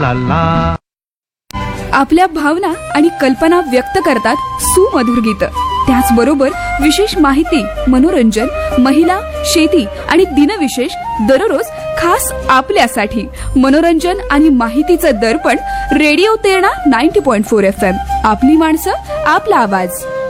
ला ला. आपल्या भावना आणि कल्पना व्यक्त करतात सुमधुर गीत. त्याचबरोबर विशेष माहिती, मनोरंजन, महिला, शेती आणि दिनविशेष दररोज खास आपल्यासाठी. मनोरंजन आणि माहितीचं दर्पण रेडिओ तेरणा 90.4 FM. आपली माणसं, आपला आवाज.